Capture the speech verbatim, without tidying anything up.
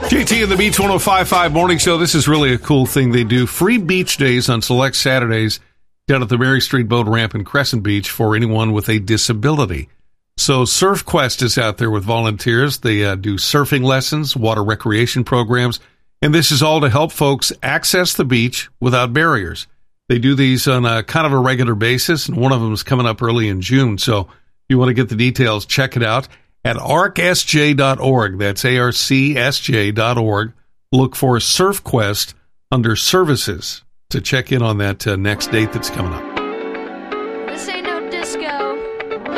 J T and the Beach one oh five point five Morning Show. This is really a cool thing they do. Free beach days on select Saturdays down at the Mary Street Boat Ramp in Crescent Beach for anyone with a disability. So SurfQuest is out there with volunteers. They uh, do surfing lessons, water recreation programs, and this is all to help folks access the beach without barriers. They do these on a kind of a regular basis, and one of them is coming up early in June. So if you want to get the details, check it out at arc s j dot org. That's A R C S J dot org. Look for SurfQuest under services to check in on that uh, next date that's coming up.